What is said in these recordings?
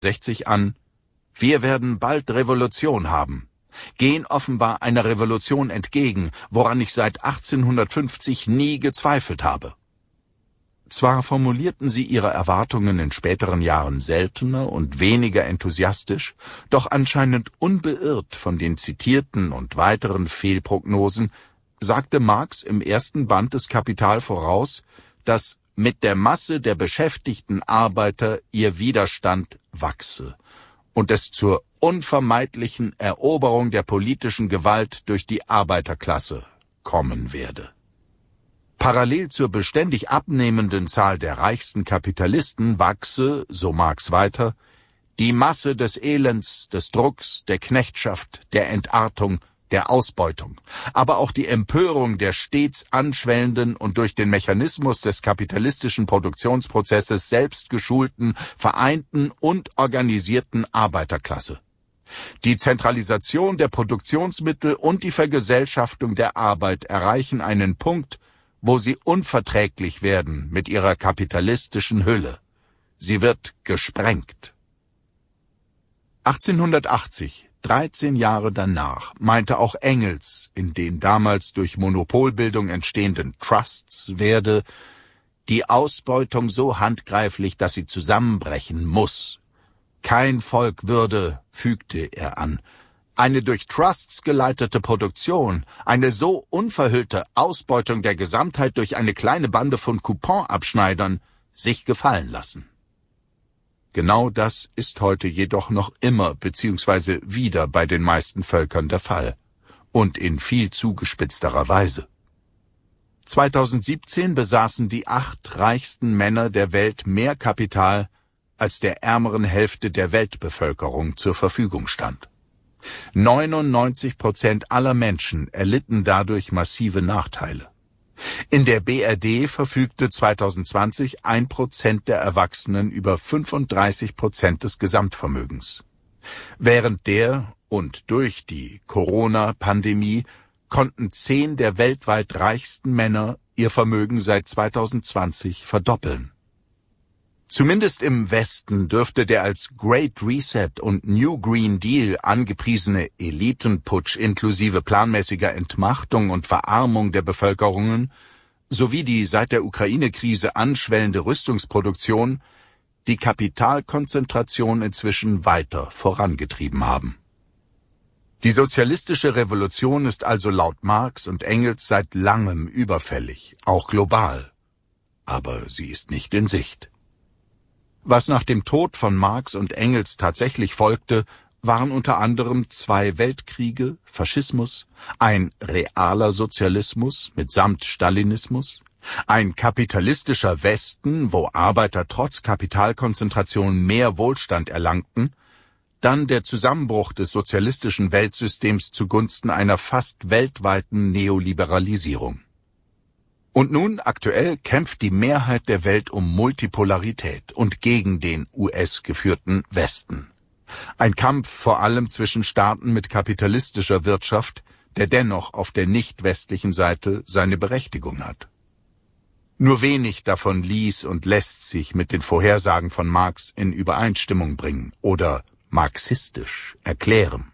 60 an: Wir werden bald Revolution haben, gehen offenbar einer Revolution entgegen, woran ich seit 1850 nie gezweifelt habe. Zwar formulierten sie ihre Erwartungen in späteren Jahren seltener und weniger enthusiastisch, doch anscheinend unbeirrt von den zitierten und weiteren Fehlprognosen, sagte Marx im ersten Band des Kapital voraus, dass mit der Masse der beschäftigten Arbeiter ihr Widerstand wachse und es zur unvermeidlichen Eroberung der politischen Gewalt durch die Arbeiterklasse kommen werde. Parallel zur beständig abnehmenden Zahl der reichsten Kapitalisten wachse, so Marx weiter, die Masse des Elends, des Drucks, der Knechtschaft, der Entartung, der Ausbeutung, aber auch die Empörung der stets anschwellenden und durch den Mechanismus des kapitalistischen Produktionsprozesses selbst geschulten, vereinten und organisierten Arbeiterklasse. Die Zentralisation der Produktionsmittel und die Vergesellschaftung der Arbeit erreichen einen Punkt, wo sie unverträglich werden mit ihrer kapitalistischen Hülle. Sie wird gesprengt. 1880, 13 Jahre danach, meinte auch Engels, in den damals durch Monopolbildung entstehenden Trusts werde die Ausbeutung so handgreiflich, dass sie zusammenbrechen muss. Kein Volk würde, fügte er an, eine durch Trusts geleitete Produktion, eine so unverhüllte Ausbeutung der Gesamtheit durch eine kleine Bande von Couponabschneidern sich gefallen lassen. Genau das ist heute jedoch noch immer bzw. wieder bei den meisten Völkern der Fall und in viel zugespitzterer Weise. 2017 besaßen die 8 reichsten Männer der Welt mehr Kapital, als der ärmeren Hälfte der Weltbevölkerung zur Verfügung stand. 99% aller Menschen erlitten dadurch massive Nachteile. In der BRD verfügte 2020 1% der Erwachsenen über 35% des Gesamtvermögens. Während der und durch die Corona-Pandemie konnten 10 der weltweit reichsten Männer ihr Vermögen seit 2020 verdoppeln. Zumindest im Westen dürfte der als Great Reset und New Green Deal angepriesene Elitenputsch inklusive planmäßiger Entmachtung und Verarmung der Bevölkerungen sowie die seit der Ukraine-Krise anschwellende Rüstungsproduktion die Kapitalkonzentration inzwischen weiter vorangetrieben haben. Die sozialistische Revolution ist also laut Marx und Engels seit langem überfällig, auch global. Aber sie ist nicht in Sicht. Was nach dem Tod von Marx und Engels tatsächlich folgte, waren unter anderem 2 Weltkriege, Faschismus, ein realer Sozialismus mitsamt Stalinismus, ein kapitalistischer Westen, wo Arbeiter trotz Kapitalkonzentration mehr Wohlstand erlangten, dann der Zusammenbruch des sozialistischen Weltsystems zugunsten einer fast weltweiten Neoliberalisierung. Und nun, aktuell, kämpft die Mehrheit der Welt um Multipolarität und gegen den US-geführten Westen. Ein Kampf vor allem zwischen Staaten mit kapitalistischer Wirtschaft, der dennoch auf der nicht-westlichen Seite seine Berechtigung hat. Nur wenig davon ließ und lässt sich mit den Vorhersagen von Marx in Übereinstimmung bringen oder marxistisch erklären.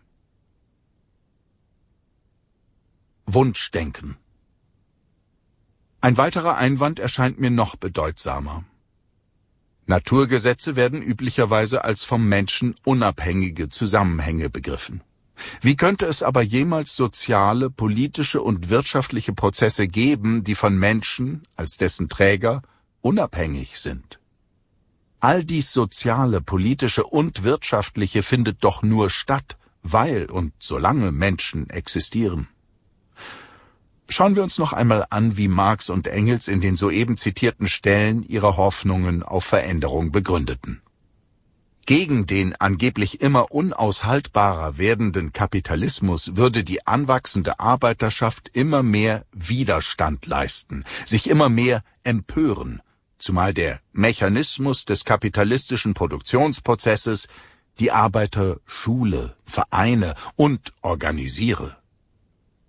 Wunschdenken. Ein weiterer Einwand erscheint mir noch bedeutsamer. Naturgesetze werden üblicherweise als vom Menschen unabhängige Zusammenhänge begriffen. Wie könnte es aber jemals soziale, politische und wirtschaftliche Prozesse geben, die von Menschen, als dessen Träger, unabhängig sind? All dies Soziale, Politische und Wirtschaftliche findet doch nur statt, weil und solange Menschen existieren. Schauen wir uns noch einmal an, wie Marx und Engels in den soeben zitierten Stellen ihre Hoffnungen auf Veränderung begründeten. Gegen den angeblich immer unaushaltbarer werdenden Kapitalismus würde die anwachsende Arbeiterschaft immer mehr Widerstand leisten, sich immer mehr empören, zumal der Mechanismus des kapitalistischen Produktionsprozesses die Arbeiter schule, vereine und organisiere.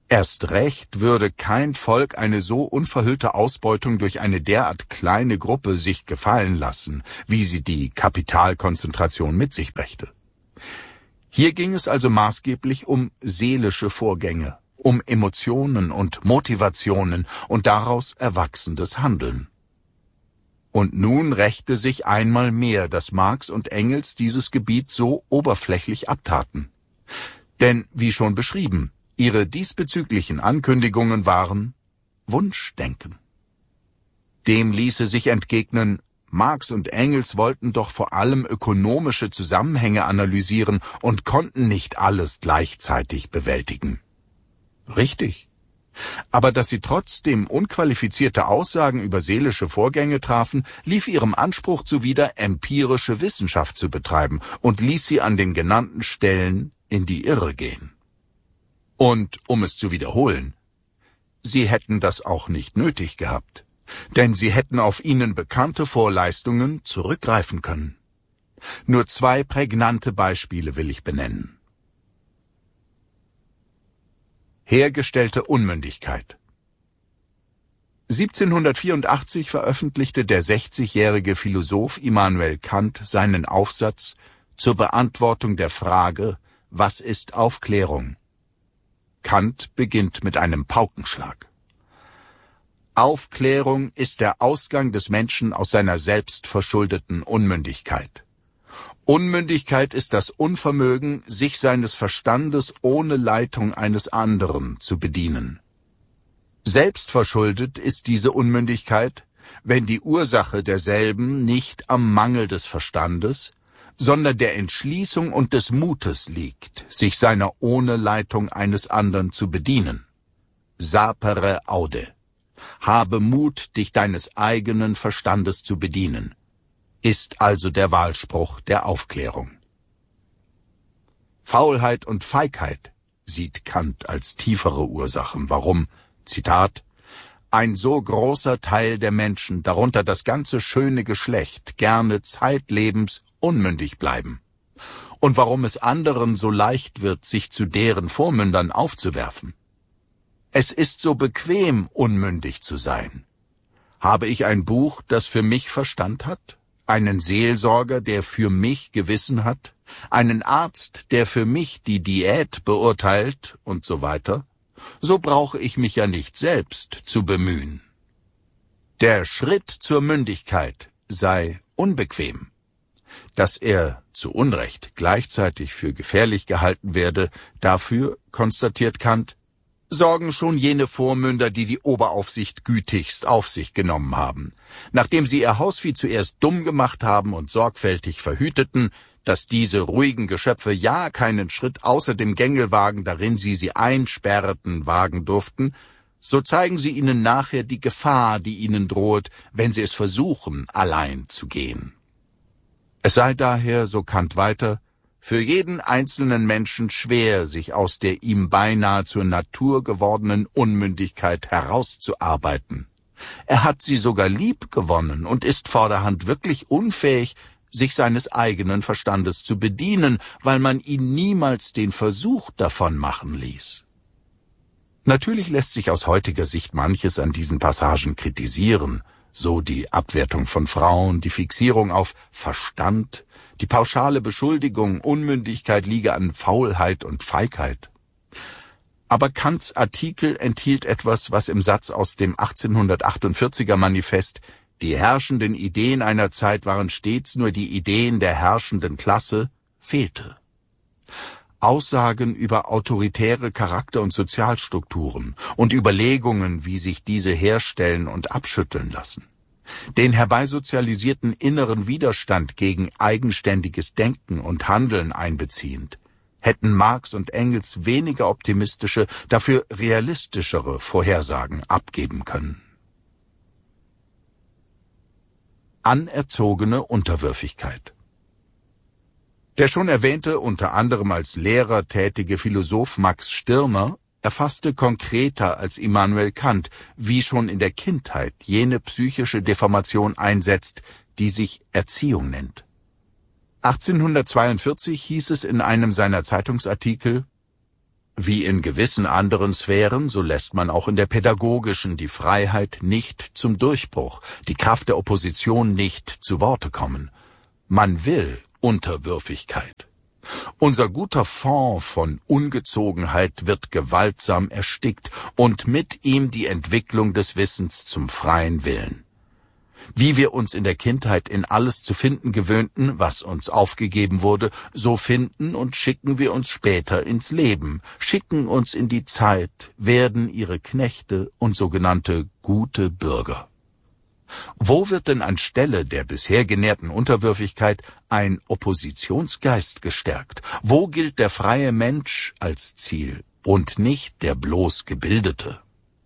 Erst recht würde kein Volk eine so unverhüllte Ausbeutung durch eine derart kleine Gruppe sich gefallen lassen, wie sie die Kapitalkonzentration mit sich brächte. Hier ging es also maßgeblich um seelische Vorgänge, um Emotionen und Motivationen und daraus erwachsendes Handeln. Und nun rächte sich einmal mehr, dass Marx und Engels dieses Gebiet so oberflächlich abtaten. Denn, wie schon beschrieben, ihre diesbezüglichen Ankündigungen waren Wunschdenken. Dem ließe sich entgegnen, Marx und Engels wollten doch vor allem ökonomische Zusammenhänge analysieren und konnten nicht alles gleichzeitig bewältigen. Richtig. Aber dass sie trotzdem unqualifizierte Aussagen über seelische Vorgänge trafen, lief ihrem Anspruch zuwider, empirische Wissenschaft zu betreiben und ließ sie an den genannten Stellen in die Irre gehen. Und, um es zu wiederholen, sie hätten das auch nicht nötig gehabt, denn sie hätten auf ihnen bekannte Vorleistungen zurückgreifen können. Nur 2 prägnante Beispiele will ich benennen. Hergestellte Unmündigkeit. 1784 veröffentlichte der 60-jährige Philosoph Immanuel Kant seinen Aufsatz zur Beantwortung der Frage, was ist Aufklärung? Kant beginnt mit einem Paukenschlag. Aufklärung ist der Ausgang des Menschen aus seiner selbstverschuldeten Unmündigkeit. Unmündigkeit ist das Unvermögen, sich seines Verstandes ohne Leitung eines anderen zu bedienen. Selbstverschuldet ist diese Unmündigkeit, wenn die Ursache derselben nicht am Mangel des Verstandes, sondern der Entschließung und des Mutes liegt, sich seiner ohne Leitung eines anderen zu bedienen. Sapere aude. Habe Mut, dich deines eigenen Verstandes zu bedienen, ist also der Wahlspruch der Aufklärung. Faulheit und Feigheit sieht Kant als tiefere Ursachen. Warum? Zitat: Ein so großer Teil der Menschen, darunter das ganze schöne Geschlecht, gerne zeitlebens unmündig bleiben. Und warum es anderen so leicht wird, sich zu deren Vormündern aufzuwerfen. Es ist so bequem, unmündig zu sein. Habe ich ein Buch, das für mich Verstand hat? Einen Seelsorger, der für mich Gewissen hat? Einen Arzt, der für mich die Diät beurteilt und so weiter? So brauche ich mich ja nicht selbst zu bemühen. Der Schritt zur Mündigkeit sei unbequem. Dass er zu Unrecht gleichzeitig für gefährlich gehalten werde, dafür, konstatiert Kant, sorgen schon jene Vormünder, die die Oberaufsicht gütigst auf sich genommen haben, nachdem sie ihr Hausvieh zuerst dumm gemacht haben und sorgfältig verhüteten, dass diese ruhigen Geschöpfe ja keinen Schritt außer dem Gängelwagen, darin sie einsperrten, wagen durften, so zeigen sie ihnen nachher die Gefahr, die ihnen droht, wenn sie es versuchen, allein zu gehen. Es sei daher, so Kant weiter, für jeden einzelnen Menschen schwer, sich aus der ihm beinahe zur Natur gewordenen Unmündigkeit herauszuarbeiten. Er hat sie sogar lieb gewonnen und ist vorderhand wirklich unfähig, sich seines eigenen Verstandes zu bedienen, weil man ihn niemals den Versuch davon machen ließ. Natürlich lässt sich aus heutiger Sicht manches an diesen Passagen kritisieren, so die Abwertung von Frauen, die Fixierung auf Verstand, die pauschale Beschuldigung, Unmündigkeit liege an Faulheit und Feigheit. Aber Kants Artikel enthielt etwas, was im Satz aus dem 1848er Manifest „Die herrschenden Ideen einer Zeit waren stets nur die Ideen der herrschenden Klasse“ fehlte. Aussagen über autoritäre Charakter- und Sozialstrukturen und Überlegungen, wie sich diese herstellen und abschütteln lassen. Den herbeisozialisierten inneren Widerstand gegen eigenständiges Denken und Handeln einbeziehend, hätten Marx und Engels weniger optimistische, dafür realistischere Vorhersagen abgeben können. Anerzogene Unterwürfigkeit. Der schon erwähnte, unter anderem als Lehrer tätige Philosoph Max Stirner erfasste konkreter als Immanuel Kant, wie schon in der Kindheit jene psychische Deformation einsetzt, die sich Erziehung nennt. 1842 hieß es in einem seiner Zeitungsartikel: Wie in gewissen anderen Sphären, so lässt man auch in der pädagogischen die Freiheit nicht zum Durchbruch, die Kraft der Opposition nicht zu Worte kommen. Man will Unterwürfigkeit. Unser guter Fonds von Ungezogenheit wird gewaltsam erstickt und mit ihm die Entwicklung des Wissens zum freien Willen. Wie wir uns in der Kindheit in alles zu finden gewöhnten, was uns aufgegeben wurde, so finden und schicken wir uns später ins Leben, schicken uns in die Zeit, werden ihre Knechte und sogenannte gute Bürger. Wo wird denn anstelle der bisher genährten Unterwürfigkeit ein Oppositionsgeist gestärkt? Wo gilt der freie Mensch als Ziel und nicht der bloß Gebildete?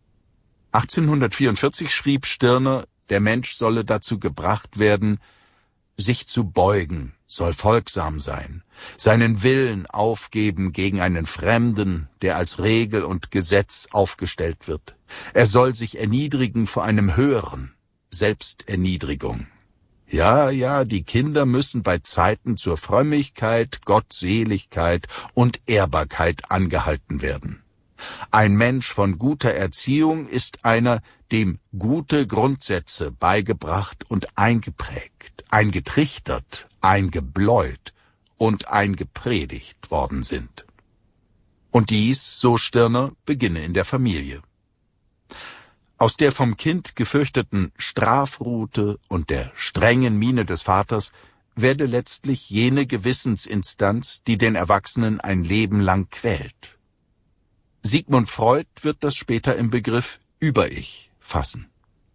1844 schrieb Stirner, der Mensch solle dazu gebracht werden, sich zu beugen, soll folgsam sein, seinen Willen aufgeben gegen einen Fremden, der als Regel und Gesetz aufgestellt wird. Er soll sich erniedrigen vor einem Höheren, Selbsterniedrigung. Ja, die Kinder müssen bei Zeiten zur Frömmigkeit, Gottseligkeit und Ehrbarkeit angehalten werden. Ein Mensch von guter Erziehung ist einer, dem gute Grundsätze beigebracht und eingeprägt, eingetrichtert, eingebläut und eingepredigt worden sind. Und dies, so Stirner, beginne in der Familie. Aus der vom Kind gefürchteten Strafrute und der strengen Miene des Vaters werde letztlich jene Gewissensinstanz, die den Erwachsenen ein Leben lang quält. Sigmund Freud wird das später im Begriff Über-Ich fassen.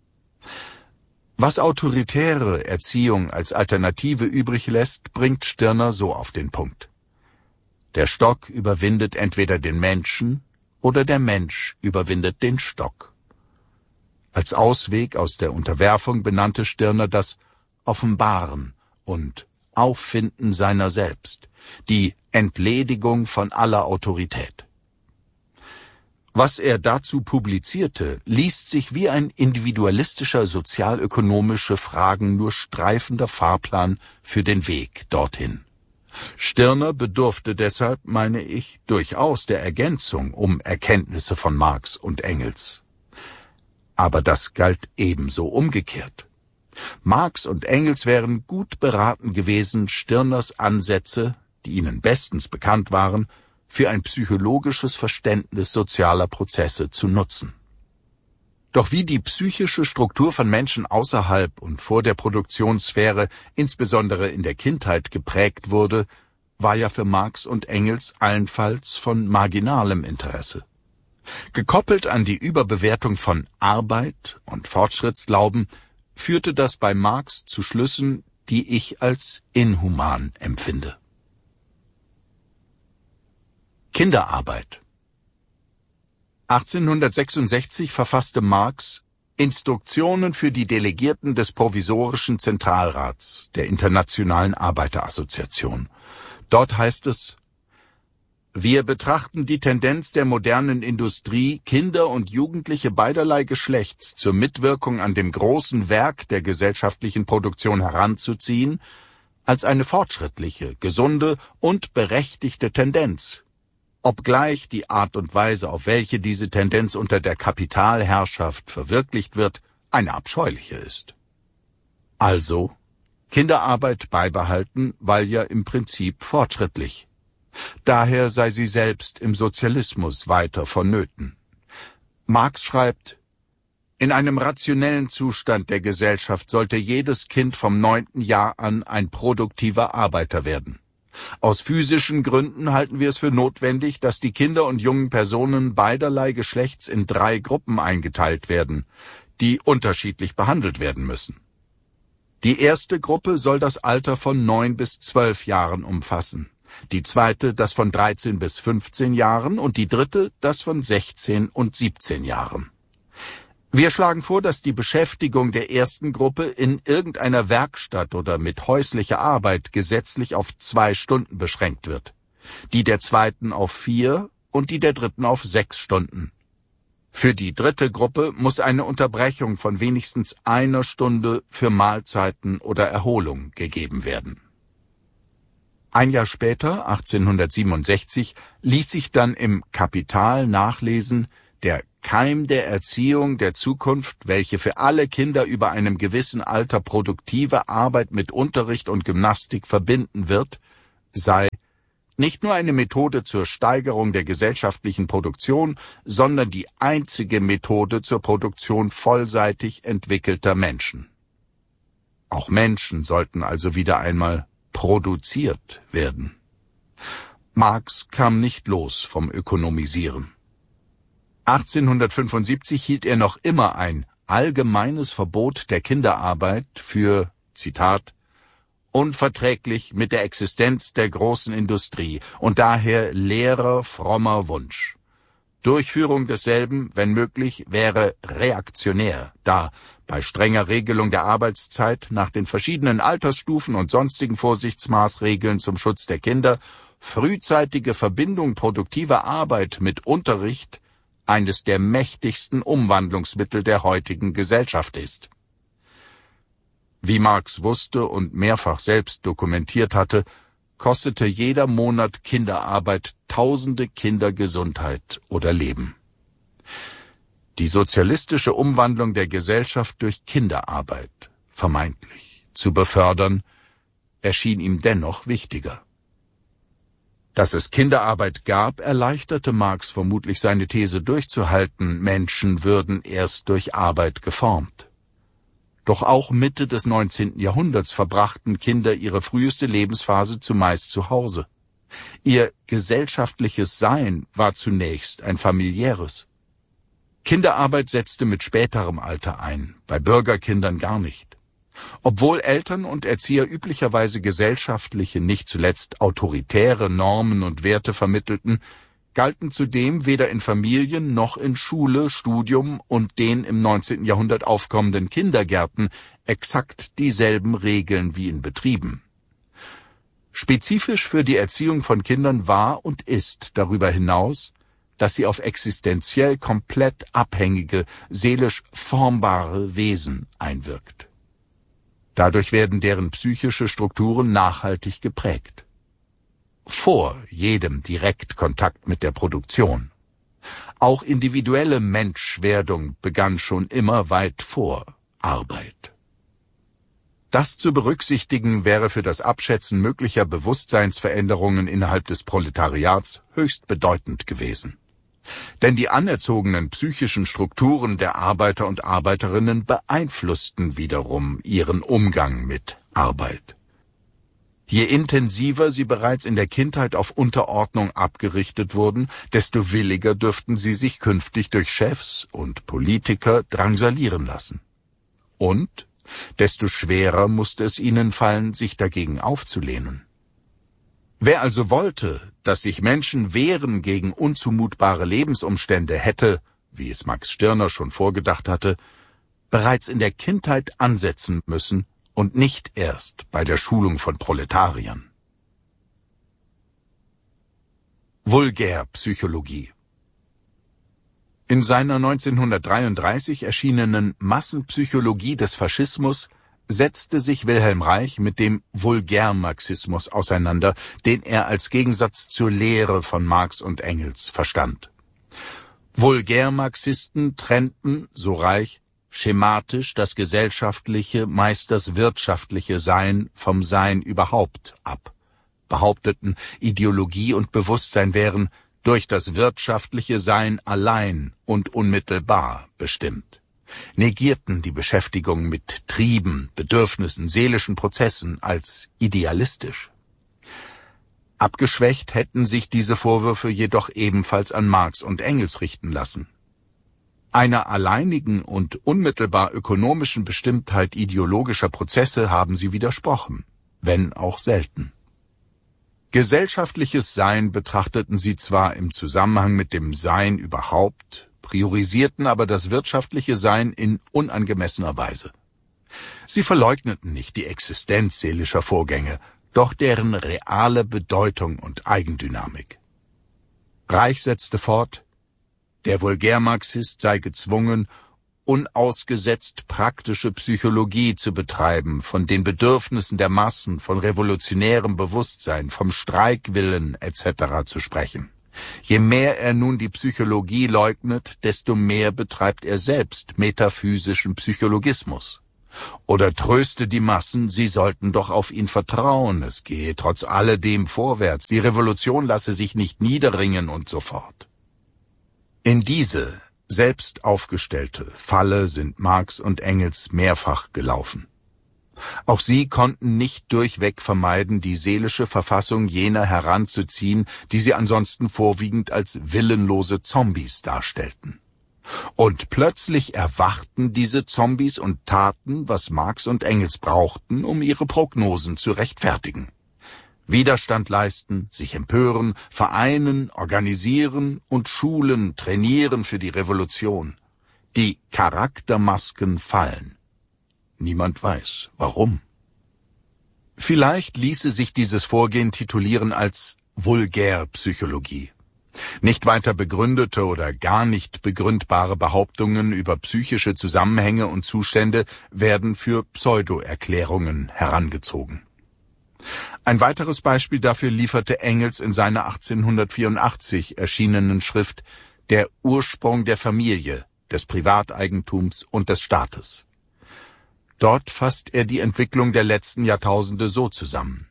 Was autoritäre Erziehung als Alternative übrig lässt, bringt Stirner so auf den Punkt. Der Stock überwindet entweder den Menschen oder der Mensch überwindet den Stock. Als Ausweg aus der Unterwerfung benannte Stirner das Offenbaren und Auffinden seiner selbst, die Entledigung von aller Autorität. Was er dazu publizierte, liest sich wie ein individualistischer sozialökonomische Fragen nur streifender Fahrplan für den Weg dorthin. Stirner bedurfte deshalb, meine ich, durchaus der Ergänzung um Erkenntnisse von Marx und Engels. Aber das galt ebenso umgekehrt. Marx und Engels wären gut beraten gewesen, Stirners Ansätze, die ihnen bestens bekannt waren, für ein psychologisches Verständnis sozialer Prozesse zu nutzen. Doch wie die psychische Struktur von Menschen außerhalb und vor der Produktionssphäre, insbesondere in der Kindheit, geprägt wurde, war ja für Marx und Engels allenfalls von marginalem Interesse. Gekoppelt an die Überbewertung von Arbeit und Fortschrittsglauben führte das bei Marx zu Schlüssen, die ich als inhuman empfinde. Kinderarbeit. 1866 verfasste Marx Instruktionen für die Delegierten des Provisorischen Zentralrats der Internationalen Arbeiterassoziation. Dort heißt es: Wir betrachten die Tendenz der modernen Industrie, Kinder und Jugendliche beiderlei Geschlechts zur Mitwirkung an dem großen Werk der gesellschaftlichen Produktion heranzuziehen, als eine fortschrittliche, gesunde und berechtigte Tendenz, obgleich die Art und Weise, auf welche diese Tendenz unter der Kapitalherrschaft verwirklicht wird, eine abscheuliche ist. Also Kinderarbeit beibehalten, weil ja im Prinzip fortschrittlich. Daher sei sie selbst im Sozialismus weiter vonnöten. Marx schreibt: In einem rationellen Zustand der Gesellschaft sollte jedes Kind vom 9. Jahr an ein produktiver Arbeiter werden. Aus physischen Gründen halten wir es für notwendig, dass die Kinder und jungen Personen beiderlei Geschlechts in 3 Gruppen eingeteilt werden, die unterschiedlich behandelt werden müssen. Die erste Gruppe soll das Alter von 9 bis 12 Jahren umfassen, die zweite das von 13 bis 15 Jahren und die dritte das von 16 und 17 Jahren. Wir schlagen vor, dass die Beschäftigung der ersten Gruppe in irgendeiner Werkstatt oder mit häuslicher Arbeit gesetzlich auf 2 Stunden beschränkt wird, die der zweiten auf 4 und die der dritten auf 6 Stunden. Für die dritte Gruppe muss eine Unterbrechung von wenigstens 1 Stunde für Mahlzeiten oder Erholung gegeben werden. Ein Jahr später, 1867, ließ sich dann im Kapital nachlesen, der Keim der Erziehung der Zukunft, welche für alle Kinder über einem gewissen Alter produktive Arbeit mit Unterricht und Gymnastik verbinden wird, sei nicht nur eine Methode zur Steigerung der gesellschaftlichen Produktion, sondern die einzige Methode zur Produktion vollseitig entwickelter Menschen. Auch Menschen sollten also wieder einmal produziert werden. Marx kam nicht los vom Ökonomisieren. 1875 hielt er noch immer ein allgemeines Verbot der Kinderarbeit für, Zitat, unverträglich mit der Existenz der großen Industrie und daher leerer, frommer Wunsch. Durchführung desselben, wenn möglich, wäre reaktionär, da bei strenger Regelung der Arbeitszeit nach den verschiedenen Altersstufen und sonstigen Vorsichtsmaßregeln zum Schutz der Kinder frühzeitige Verbindung produktiver Arbeit mit Unterricht eines der mächtigsten Umwandlungsmittel der heutigen Gesellschaft ist. Wie Marx wusste und mehrfach selbst dokumentiert hatte, kostete jeder Monat Kinderarbeit tausende Kinder Gesundheit oder Leben. Die sozialistische Umwandlung der Gesellschaft durch Kinderarbeit, vermeintlich, zu befördern, erschien ihm dennoch wichtiger. Dass es Kinderarbeit gab, erleichterte Marx vermutlich seine These durchzuhalten, Menschen würden erst durch Arbeit geformt. Doch auch Mitte des 19. Jahrhunderts verbrachten Kinder ihre früheste Lebensphase zumeist zu Hause. Ihr gesellschaftliches Sein war zunächst ein familiäres. Kinderarbeit setzte mit späterem Alter ein, bei Bürgerkindern gar nicht. Obwohl Eltern und Erzieher üblicherweise gesellschaftliche, nicht zuletzt autoritäre Normen und Werte vermittelten, galten zudem weder in Familien noch in Schule, Studium und den im 19. Jahrhundert aufkommenden Kindergärten exakt dieselben Regeln wie in Betrieben. Spezifisch für die Erziehung von Kindern war und ist darüber hinaus, dass sie auf existenziell komplett abhängige, seelisch formbare Wesen einwirkt. Dadurch werden deren psychische Strukturen nachhaltig geprägt. Vor jedem Direktkontakt mit der Produktion. Auch individuelle Menschwerdung begann schon immer weit vor Arbeit. Das zu berücksichtigen wäre für das Abschätzen möglicher Bewusstseinsveränderungen innerhalb des Proletariats höchst bedeutend gewesen. Denn die anerzogenen psychischen Strukturen der Arbeiter und Arbeiterinnen beeinflussten wiederum ihren Umgang mit Arbeit. Je intensiver sie bereits in der Kindheit auf Unterordnung abgerichtet wurden, desto williger dürften sie sich künftig durch Chefs und Politiker drangsalieren lassen. Und desto schwerer musste es ihnen fallen, sich dagegen aufzulehnen. Wer also wollte, dass sich Menschen wehren gegen unzumutbare Lebensumstände, hätte, wie es Max Stirner schon vorgedacht hatte, bereits in der Kindheit ansetzen müssen und nicht erst bei der Schulung von Proletariern. Vulgärpsychologie. In seiner 1933 erschienenen Massenpsychologie des Faschismus setzte sich Wilhelm Reich mit dem Vulgärmarxismus auseinander, den er als Gegensatz zur Lehre von Marx und Engels verstand. Vulgärmarxisten trennten, so Reich, schematisch das gesellschaftliche, meist das wirtschaftliche Sein vom Sein überhaupt ab, behaupteten, Ideologie und Bewusstsein wären durch das wirtschaftliche Sein allein und unmittelbar bestimmt, negierten die Beschäftigung mit Trieben, Bedürfnissen, seelischen Prozessen als idealistisch. Abgeschwächt hätten sich diese Vorwürfe jedoch ebenfalls an Marx und Engels richten lassen. Einer alleinigen und unmittelbar ökonomischen Bestimmtheit ideologischer Prozesse haben sie widersprochen, wenn auch selten. Gesellschaftliches Sein betrachteten sie zwar im Zusammenhang mit dem Sein überhaupt, priorisierten aber das wirtschaftliche Sein in unangemessener Weise. Sie verleugneten nicht die Existenz seelischer Vorgänge, doch deren reale Bedeutung und Eigendynamik. Reich setzte fort, der Vulgärmarxist sei gezwungen, unausgesetzt praktische Psychologie zu betreiben, von den Bedürfnissen der Massen, von revolutionärem Bewusstsein, vom Streikwillen etc. zu sprechen. Je mehr er nun die Psychologie leugnet, desto mehr betreibt er selbst metaphysischen Psychologismus. Oder tröste die Massen, sie sollten doch auf ihn vertrauen, es gehe trotz alledem vorwärts, die Revolution lasse sich nicht niederringen und so fort. In diese selbst aufgestellte Falle sind Marx und Engels mehrfach gelaufen. Auch sie konnten nicht durchweg vermeiden, die seelische Verfassung jener heranzuziehen, die sie ansonsten vorwiegend als willenlose Zombies darstellten. Und plötzlich erwachten diese Zombies und taten, was Marx und Engels brauchten, um ihre Prognosen zu rechtfertigen. Widerstand leisten, sich empören, vereinen, organisieren und schulen, trainieren für die Revolution. Die Charaktermasken fallen. Niemand weiß, warum. Vielleicht ließe sich dieses Vorgehen titulieren als Vulgärpsychologie. Nicht weiter begründete oder gar nicht begründbare Behauptungen über psychische Zusammenhänge und Zustände werden für Pseudo-Erklärungen herangezogen. Ein weiteres Beispiel dafür lieferte Engels in seiner 1884 erschienenen Schrift Der Ursprung der Familie, des Privateigentums und des Staates. Dort fasst er die Entwicklung der letzten Jahrtausende so zusammen.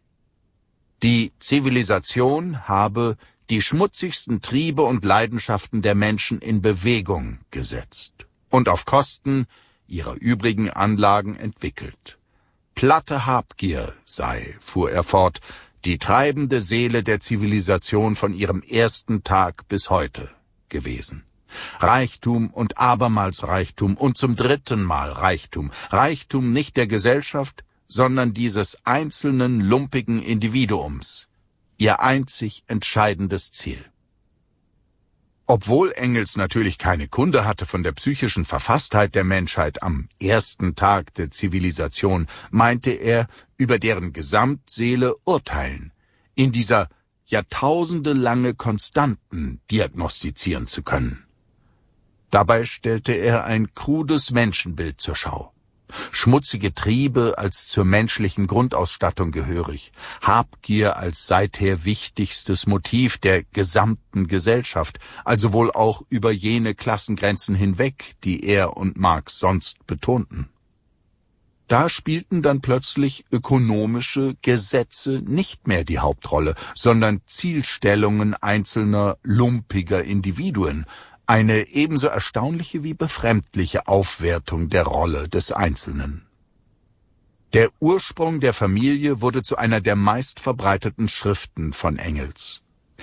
Die Zivilisation habe die schmutzigsten Triebe und Leidenschaften der Menschen in Bewegung gesetzt und auf Kosten ihrer übrigen Anlagen entwickelt. Platte Habgier sei, fuhr er fort, die treibende Seele der Zivilisation von ihrem ersten Tag bis heute gewesen. Reichtum und abermals Reichtum und zum dritten Mal Reichtum. Reichtum nicht der Gesellschaft, sondern dieses einzelnen lumpigen Individuums. Ihr einzig entscheidendes Ziel. Obwohl Engels natürlich keine Kunde hatte von der psychischen Verfasstheit der Menschheit am ersten Tag der Zivilisation, meinte er, über deren Gesamtseele urteilen, in dieser jahrtausendelange Konstanten diagnostizieren zu können. Dabei stellte er ein krudes Menschenbild zur Schau. Schmutzige Triebe als zur menschlichen Grundausstattung gehörig, Habgier als seither wichtigstes Motiv der gesamten Gesellschaft, also wohl auch über jene Klassengrenzen hinweg, die er und Marx sonst betonten. Da spielten dann plötzlich ökonomische Gesetze nicht mehr die Hauptrolle, sondern Zielstellungen einzelner lumpiger Individuen, eine ebenso erstaunliche wie befremdliche Aufwertung der Rolle des Einzelnen. Der Ursprung der Familie wurde zu einer der meistverbreiteten Schriften von Engels.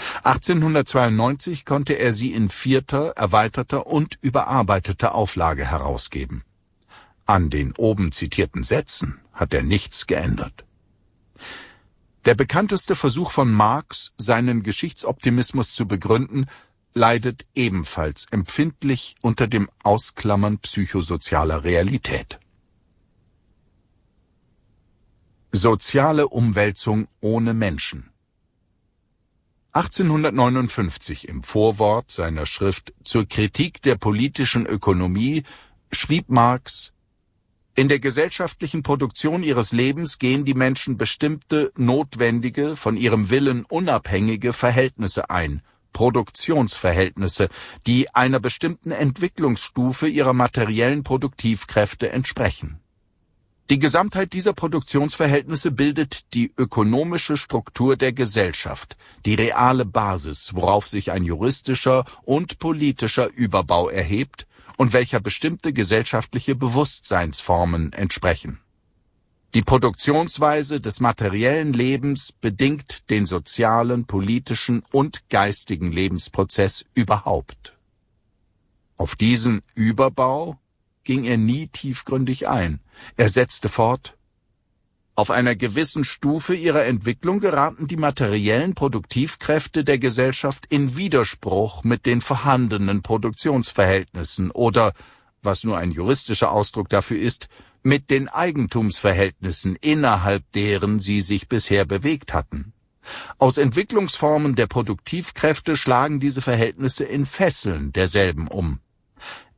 1892 konnte er sie in 4., erweiterter und überarbeiteter Auflage herausgeben. An den oben zitierten Sätzen hat er nichts geändert. Der bekannteste Versuch von Marx, seinen Geschichtsoptimismus zu begründen, leidet ebenfalls empfindlich unter dem Ausklammern psychosozialer Realität. Soziale Umwälzung ohne Menschen. 1859 im Vorwort seiner Schrift Zur Kritik der politischen Ökonomie schrieb Marx: In der gesellschaftlichen Produktion ihres Lebens gehen die Menschen bestimmte, notwendige, von ihrem Willen unabhängige Verhältnisse ein, Produktionsverhältnisse, die einer bestimmten Entwicklungsstufe ihrer materiellen Produktivkräfte entsprechen. Die Gesamtheit dieser Produktionsverhältnisse bildet die ökonomische Struktur der Gesellschaft, die reale Basis, worauf sich ein juristischer und politischer Überbau erhebt und welcher bestimmte gesellschaftliche Bewusstseinsformen entsprechen. Die Produktionsweise des materiellen Lebens bedingt den sozialen, politischen und geistigen Lebensprozess überhaupt. Auf diesen Überbau ging er nie tiefgründig ein. Er setzte fort: Auf einer gewissen Stufe ihrer Entwicklung geraten die materiellen Produktivkräfte der Gesellschaft in Widerspruch mit den vorhandenen Produktionsverhältnissen oder, was nur ein juristischer Ausdruck dafür ist, mit den Eigentumsverhältnissen, innerhalb deren sie sich bisher bewegt hatten. Aus Entwicklungsformen der Produktivkräfte schlagen diese Verhältnisse in Fesseln derselben um.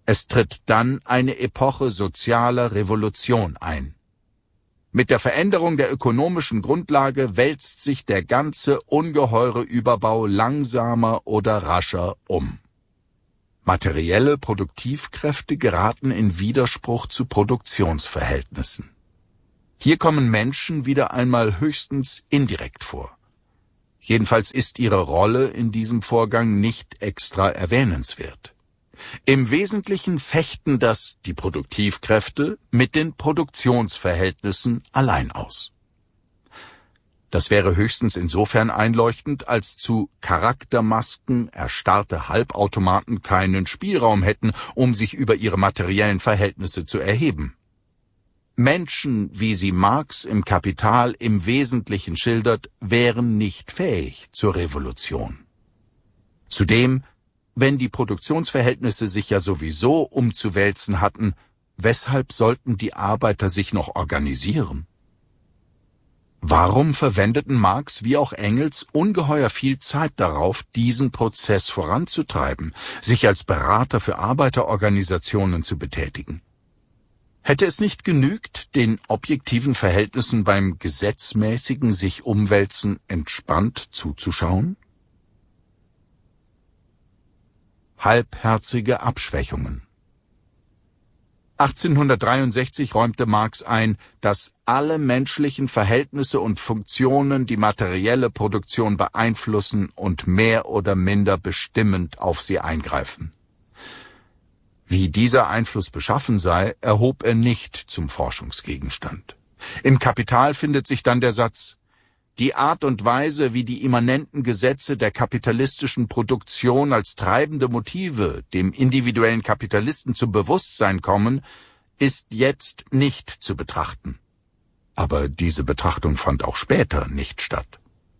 Es tritt dann eine Epoche sozialer Revolution ein. Mit der Veränderung der ökonomischen Grundlage wälzt sich der ganze ungeheure Überbau langsamer oder rascher um. Materielle Produktivkräfte geraten in Widerspruch zu Produktionsverhältnissen. Hier kommen Menschen wieder einmal höchstens indirekt vor. Jedenfalls ist ihre Rolle in diesem Vorgang nicht extra erwähnenswert. Im Wesentlichen fechten die Produktivkräfte mit den Produktionsverhältnissen allein aus. Das wäre höchstens insofern einleuchtend, als zu Charaktermasken erstarrte Halbautomaten keinen Spielraum hätten, um sich über ihre materiellen Verhältnisse zu erheben. Menschen, wie sie Marx im Kapital im Wesentlichen schildert, wären nicht fähig zur Revolution. Zudem, wenn die Produktionsverhältnisse sich ja sowieso umzuwälzen hatten, weshalb sollten die Arbeiter sich noch organisieren? Warum verwendeten Marx wie auch Engels ungeheuer viel Zeit darauf, diesen Prozess voranzutreiben, sich als Berater für Arbeiterorganisationen zu betätigen? Hätte es nicht genügt, den objektiven Verhältnissen beim gesetzmäßigen sich umwälzen entspannt zuzuschauen? Halbherzige Abschwächungen. 1863 räumte Marx ein, dass alle menschlichen Verhältnisse und Funktionen die materielle Produktion beeinflussen und mehr oder minder bestimmend auf sie eingreifen. Wie dieser Einfluss beschaffen sei, erhob er nicht zum Forschungsgegenstand. Im Kapital findet sich dann der Satz: Die Art und Weise, wie die immanenten Gesetze der kapitalistischen Produktion als treibende Motive dem individuellen Kapitalisten zum Bewusstsein kommen, ist jetzt nicht zu betrachten. Aber diese Betrachtung fand auch später nicht statt.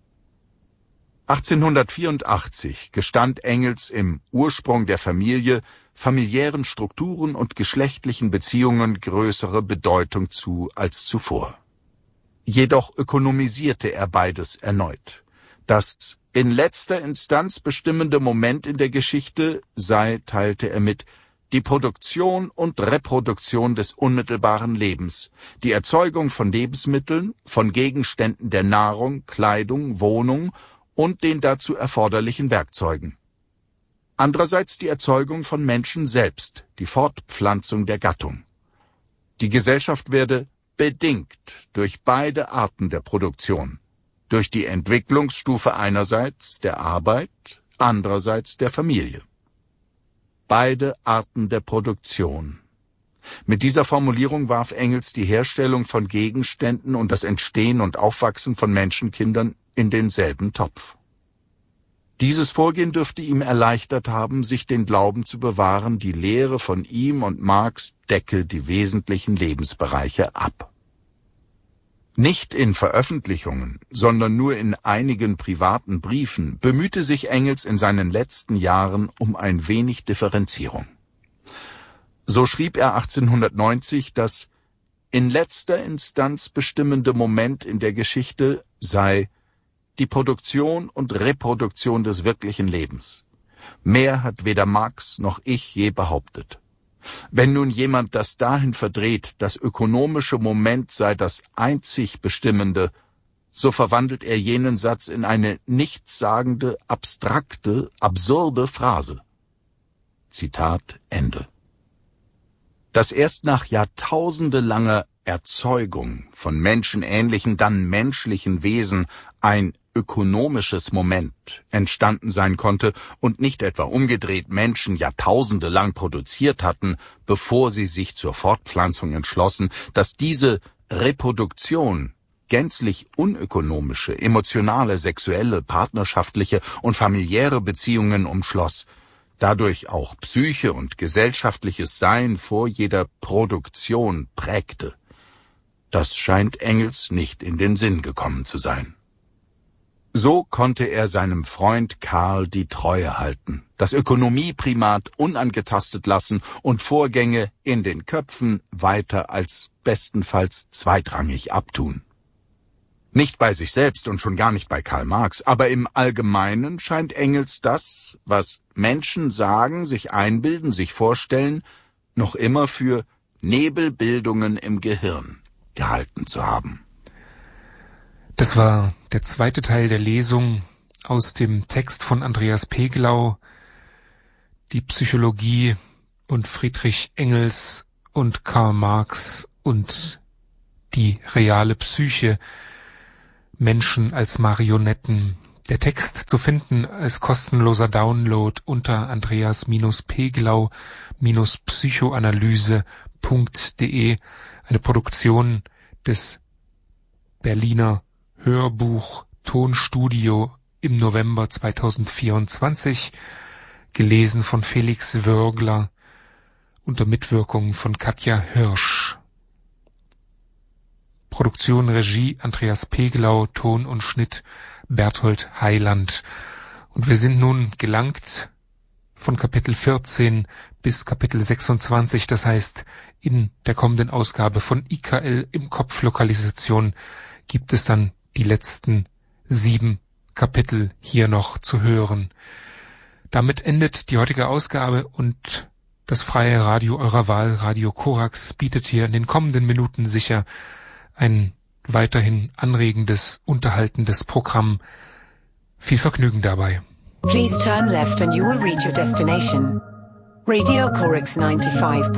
1884 gestand Engels im Ursprung der Familie familiären Strukturen und geschlechtlichen Beziehungen größere Bedeutung zu als zuvor. Jedoch ökonomisierte er beides erneut. Das in letzter Instanz bestimmende Moment in der Geschichte sei, teilte er mit, die Produktion und Reproduktion des unmittelbaren Lebens, die Erzeugung von Lebensmitteln, von Gegenständen der Nahrung, Kleidung, Wohnung und den dazu erforderlichen Werkzeugen. Andererseits die Erzeugung von Menschen selbst, die Fortpflanzung der Gattung. Die Gesellschaft werde bedingt durch beide Arten der Produktion, durch die Entwicklungsstufe einerseits der Arbeit, andererseits der Familie. Beide Arten der Produktion. Mit dieser Formulierung warf Engels die Herstellung von Gegenständen und das Entstehen und Aufwachsen von Menschenkindern in denselben Topf. Dieses Vorgehen dürfte ihm erleichtert haben, sich den Glauben zu bewahren, die Lehre von ihm und Marx decke die wesentlichen Lebensbereiche ab. Nicht in Veröffentlichungen, sondern nur in einigen privaten Briefen bemühte sich Engels in seinen letzten Jahren um ein wenig Differenzierung. So schrieb er 1890, das in letzter Instanz bestimmende Moment in der Geschichte sei die Produktion und Reproduktion des wirklichen Lebens. Mehr hat weder Marx noch ich je behauptet. Wenn nun jemand das dahin verdreht, das ökonomische Moment sei das einzig Bestimmende, so verwandelt er jenen Satz in eine nichtssagende, abstrakte, absurde Phrase. Zitat Ende. Dass erst nach jahrtausendelanger Erzeugung von menschenähnlichen, dann menschlichen Wesen ein ökonomisches Moment entstanden sein konnte und nicht etwa umgedreht Menschen jahrtausendelang produziert hatten, bevor sie sich zur Fortpflanzung entschlossen, dass diese Reproduktion gänzlich unökonomische, emotionale, sexuelle, partnerschaftliche und familiäre Beziehungen umschloss, dadurch auch Psyche und gesellschaftliches Sein vor jeder Produktion prägte. Das scheint Engels nicht in den Sinn gekommen zu sein. So konnte er seinem Freund Karl die Treue halten, das Ökonomieprimat unangetastet lassen und Vorgänge in den Köpfen weiter als bestenfalls zweitrangig abtun. Nicht bei sich selbst und schon gar nicht bei Karl Marx, aber im Allgemeinen scheint Engels das, was Menschen sagen, sich einbilden, sich vorstellen, noch immer für Nebelbildungen im Gehirn gehalten zu haben. Das war der zweite Teil der Lesung aus dem Text von Andreas Peglau, Die Psychologie und Friedrich Engels und Karl Marx und die reale Psyche, Menschen als Marionetten. Der Text zu finden als kostenloser Download unter andreas-peglau-psychoanalyse.de, eine Produktion des Berliner Hörbuch-Tonstudio im November 2024, gelesen von Felix Wörgler unter Mitwirkung von Katja Hirsch. Produktion, Regie Andreas Peglau, Ton und Schnitt Berthold Heiland. Und wir sind nun gelangt von Kapitel 14 bis Kapitel 26, das heißt, in der kommenden Ausgabe von IKL im Kopf-Lokalisation gibt es dann die letzten 7 Kapitel hier noch zu hören. Damit endet die heutige Ausgabe und das freie Radio eurer Wahl, Radio Korax, bietet hier in den kommenden Minuten sicher ein weiterhin anregendes, unterhaltendes Programm. Viel Vergnügen dabei. Please turn left and you will reach your destination. Radio Korax 95.